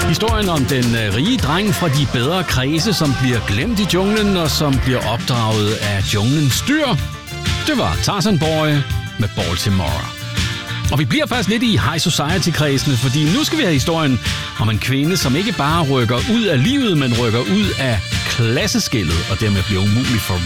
Historien om den rige dreng fra de bedre kredse, som bliver glemt i junglen og som bliver opdraget af junglens dyr. Det var Tarzan Boy med Baltimore. Og vi bliver faktisk lidt i high society-kredsene, fordi nu skal vi have historien om en kvinde, som ikke bare rykker ud af livet, men rykker ud af klasseskillet, og dermed bliver umulig for